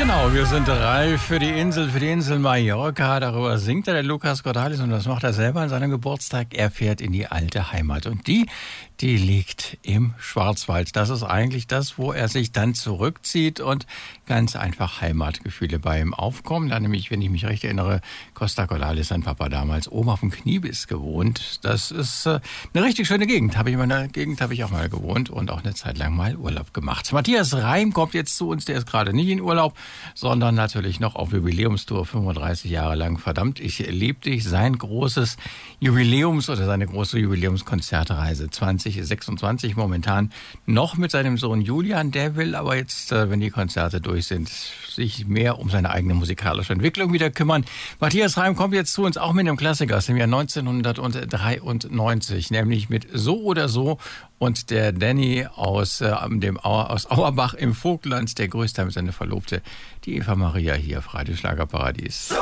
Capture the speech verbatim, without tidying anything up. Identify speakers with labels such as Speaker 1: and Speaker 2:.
Speaker 1: Genau, wir sind reif für die Insel, für die Insel Mallorca. Darüber singt er, der Lucas Cordalis, und das macht er selber an seinem Geburtstag. Er fährt in die alte Heimat und die, die liegt im Schwarzwald. Das ist eigentlich das, wo er sich dann zurückzieht und ganz einfach Heimatgefühle bei ihm aufkommen. Da nämlich, wenn ich mich recht erinnere, Costa Cordalis, sein Papa damals, oben auf dem Kniebiss gewohnt. Das ist äh, eine richtig schöne Gegend. Habe ich in meiner Gegend habe ich auch mal gewohnt und auch eine Zeit lang mal Urlaub gemacht. Matthias Reim kommt jetzt zu uns, der ist gerade nicht in Urlaub, sondern natürlich noch auf Jubiläumstour, fünfunddreißig Jahre lang. Verdammt, ich lieb dich. Sein großes Jubiläums- oder seine große Jubiläumskonzertreise zwanzig sechsundzwanzig momentan noch mit seinem Sohn Julian. Der will aber jetzt, wenn die Konzerte durch sind, sich mehr um seine eigene musikalische Entwicklung wieder kümmern. Matthias Reim kommt jetzt zu uns auch mit einem Klassiker aus dem Jahr neunzehnhundertdreiundneunzig, nämlich mit So oder So. Und der Danny aus, äh, dem Au- aus Auerbach im Vogtland, der grüßt damit seine Verlobte, die Eva Maria hier, auf Radio Schlagerparadies.